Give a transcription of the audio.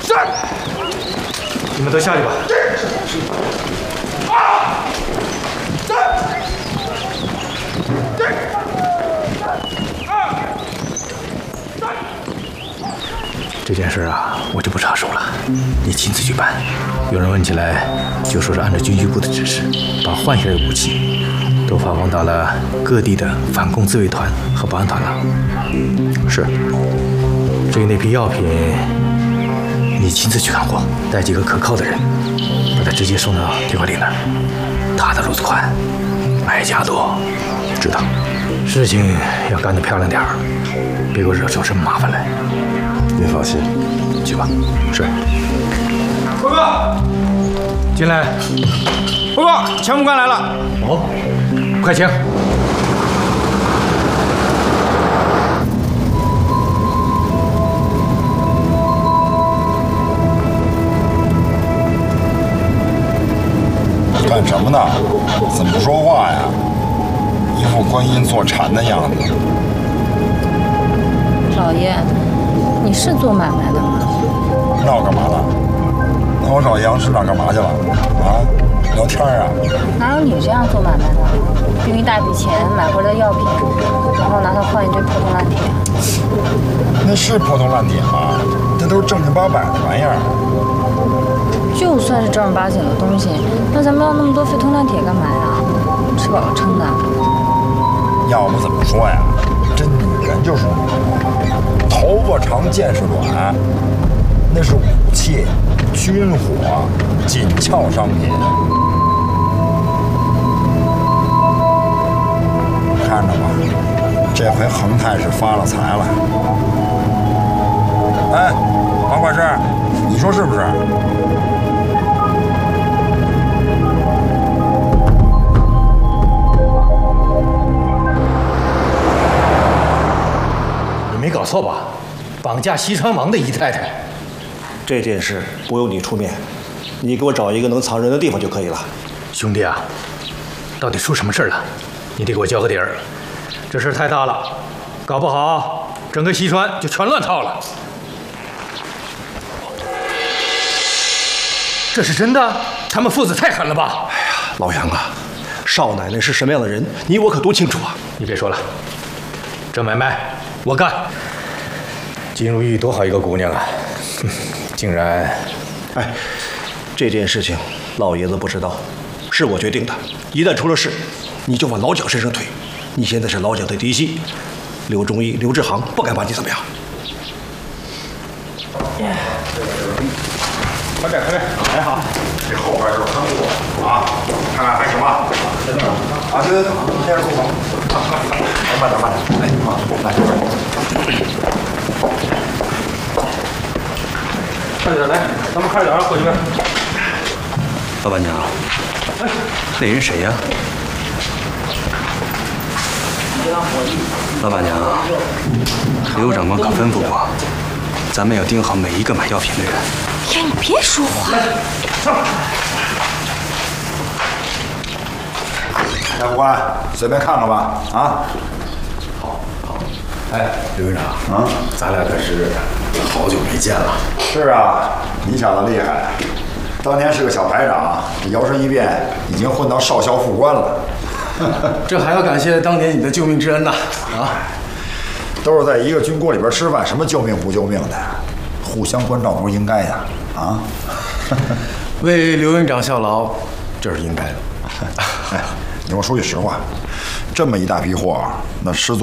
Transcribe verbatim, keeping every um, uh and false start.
是。你们都下去吧。啊！是。这件事啊，我就不插手了，你亲自去办。有人问起来，就说是按照军需部的指示，把换下来的武器都发放到了各地的反共自卫团和保安团了。是。至于那批药品，你亲自去看货，带几个可靠的人，把它直接送到铁拐李那儿。他的路子快，买家多，知道。事情要干得漂亮点儿，别给我惹出什么麻烦来。 您放心， 去吧。是。报告，进来。报告，前副官来了。哦，快请。 干什么呢？怎么不说话呀？一副观音坐禅的样子。 老爷，你是做买卖的吗？ 那我干嘛了？那我找杨市长干嘛去了？啊？聊天啊？ 哪有你这样做买卖的？用一大笔钱买回来药品，然后拿它换一堆破铜烂铁。 那是破铜烂铁吗？这都是正经八百的玩意儿。 就算是正儿八经的东西，那咱们要那么多废铜烂铁干嘛呀？吃饱了撑的。 要不怎么说呀？这女人就是女人，头发长见识短，那是武器、军火、紧俏商品。看着吧，这回恒泰是发了财了。哎，王管事，你说是不是？ 没搞错吧？绑架西川王的姨太太， 这件事不用你出面，你给我找一个能藏人的地方就可以了。 兄弟啊，到底出什么事了？你得给我交个底儿。这事太大了，搞不好整个西川就全乱套了。这是真的？他们父子太狠了吧？ 哎呀，老杨啊，少奶奶是什么样的人，你我可都清楚啊。 你别说了，这买卖我干。金如玉多好一个姑娘啊，竟然…… 哎，这件事情老爷子不知道，是我决定的。一旦出了事，你就往老蒋身上推。你现在是老蒋的嫡系，刘忠义、刘志航不敢把你怎么样。 快点，快点！哎好，这后边就是看护啊，看看还行吧？在那儿啊，对对对，那是库房。慢点，慢点，哎，啊，来这边。 快点来，咱们快点回去呗。 老板娘，哎，那人谁呀？老板娘，刘长官可吩咐过，咱们要盯好每一个买药品的人。 呀，你别说话。 大副官，随便看看吧，啊。 好，好。哎，刘院长，啊，咱俩可是好久没见了。 是啊，你小子厉害，当年是个小排长，这摇身一变，已经混到少校副官了。 这还要感谢当年你的救命之恩呐！啊， 都是在一个军锅里边吃饭，什么救命不救命的，互相关照不是应该的啊？ 为刘院长效劳，这是应该的。 哎，你给我说句实话，这么一大批货，那施作。